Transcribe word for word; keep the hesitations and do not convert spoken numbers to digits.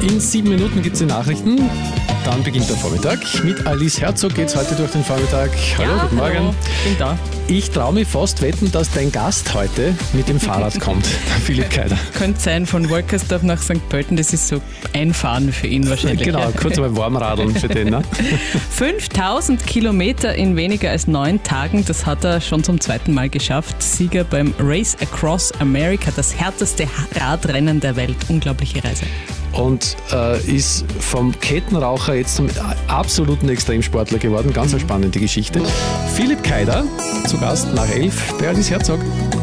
In sieben Minuten gibt es die Nachrichten. Dann beginnt der Vormittag. Mit Alice Herzog geht es heute durch den Vormittag. Hallo, ja, guten Morgen. Hallo. Bin da. Ich traue mich fast wetten, dass dein Gast heute mit dem Fahrrad kommt, Philipp Keider. Könnte sein, von Wolkersdorf nach Sankt Pölten, das ist so einfahren für ihn wahrscheinlich. Genau, ja. kurz mal Warmradeln für den. Ne? fünftausend Kilometer in weniger als neun Tagen, das hat er schon zum zweiten Mal geschafft. Sieger beim Race Across America, das härteste Radrennen der Welt. Unglaubliche Reise. Und äh, ist vom Kettenraucher jetzt zum absoluten Extremsportler geworden. Ganz eine spannende Geschichte. Philipp Keider, zu Gast nach elf bei Alice Herzog.